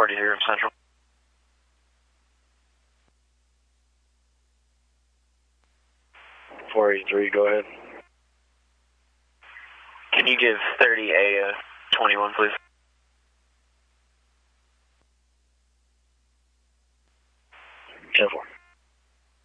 40 from Central. .483, go ahead. Can you give 30A 21, please? 10-4.